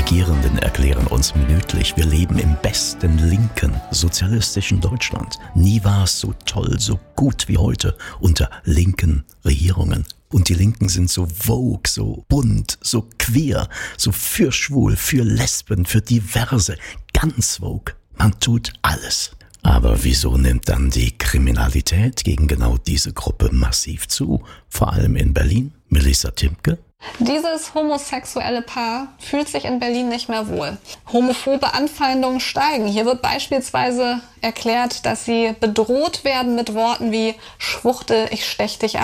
Regierenden erklären uns minütlich, wir leben im besten linken sozialistischen Deutschland. Nie war es so toll, so gut wie heute unter linken Regierungen. Und die Linken sind so vogue, so bunt, so queer, so für schwul, für Lesben, für diverse, ganz vogue. Man tut alles. Aber wieso nimmt dann die Kriminalität gegen genau diese Gruppe massiv zu? Vor allem in Berlin? Melissa Timke? Dieses homosexuelle Paar fühlt sich in Berlin nicht mehr wohl. Homophobe Anfeindungen steigen. Hier wird beispielsweise erklärt, dass sie bedroht werden mit Worten wie „Schwuchtel, ich stech dich ab".